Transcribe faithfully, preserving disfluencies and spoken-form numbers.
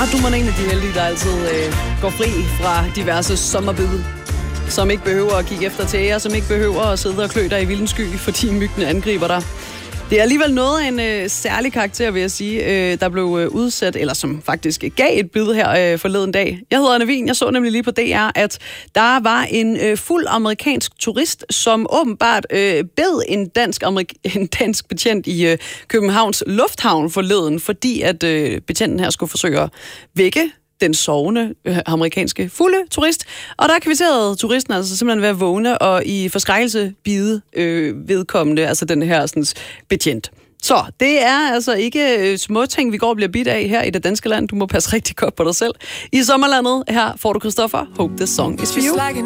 du er en af de heldige, der altid øh, går fri fra diverse sommerbid, som ikke behøver at kigge efter tæer, som ikke behøver at sidde og klø dig i vildens sky, fordi myggene angriber dig. Det er alligevel noget af en øh, særlig karakter, vil jeg sige, øh, der blev øh, udsat, eller som faktisk gav et bid her øh, forleden dag. Jeg hedder Anna Wien. Jeg så nemlig lige på D R, at der var en øh, fuld amerikansk turist, som åbenbart øh, bed en dansk, amerik- en dansk betjent i øh, Københavns Lufthavn forleden, fordi at øh, betjenten her skulle forsøge at vække den sovende øh, amerikanske fulde turist. Og der kvitterede turisten altså simpelthen ved at vågne og i forskrækkelse bide øh, vedkommende, altså den her sådan, betjent. Så det er altså ikke øh, små ting, vi går og bliver bidt af her i det danske land. Du må passe rigtig godt på dig selv. I sommerlandet her får du Christoffer. Hope this song is for you.